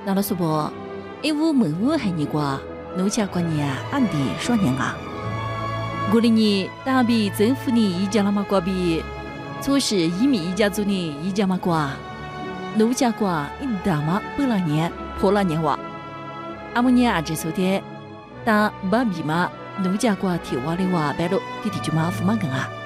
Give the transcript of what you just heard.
那了说不，15还你过，奴家过年俺的说年啊。我的你大比政府呢一家那么过比，做事一米一家做呢一家嘛过，奴家过一大嘛不了年破了年哇。阿姆年阿只说的，但把比嘛奴家过提瓦的话白了，弟弟就嘛付嘛个啊。